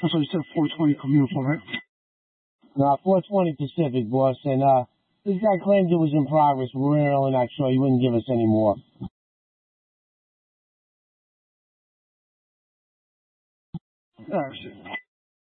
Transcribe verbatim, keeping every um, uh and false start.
So you said four twenty Communal, right? No, four twenty Pacific, boss. And uh, this guy claims it was in progress, but we're really not sure. He wouldn't give us any more. All right.